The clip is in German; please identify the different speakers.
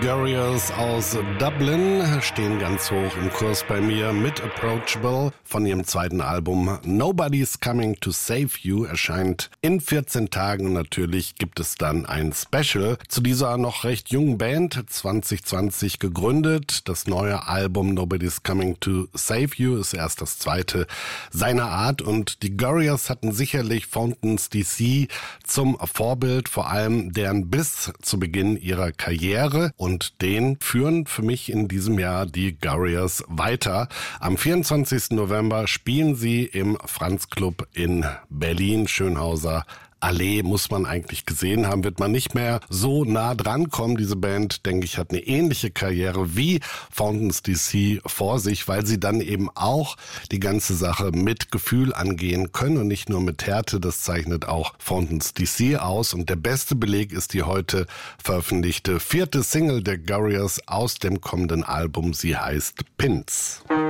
Speaker 1: Gorias aus Dublin stehen ganz hoch im Kurs bei mir mit Approachable von ihrem zweiten Album Nobody's Coming to Save You erscheint in 14 Tagen und natürlich gibt es dann ein Special zu dieser noch recht jungen Band, 2020 gegründet. Das neue Album Nobody's Coming to Save You ist erst das zweite seiner Art und die Gorias hatten sicherlich Fountains DC zum Vorbild, vor allem deren Biss zu Beginn ihrer Karriere. Und den führen für mich in diesem Jahr die Gorias weiter. Am 24. November spielen sie im Franz Club in Berlin, Schönhauser Allee, muss man eigentlich gesehen haben, wird man nicht mehr so nah dran kommen. Diese Band, denke ich, hat eine ähnliche Karriere wie Fountains DC vor sich, weil sie dann eben auch die ganze Sache mit Gefühl angehen können und nicht nur mit Härte. Das zeichnet auch Fountains DC aus. Und der beste Beleg ist die heute veröffentlichte 4. Single der Gorias aus dem kommenden Album. Sie heißt Pins.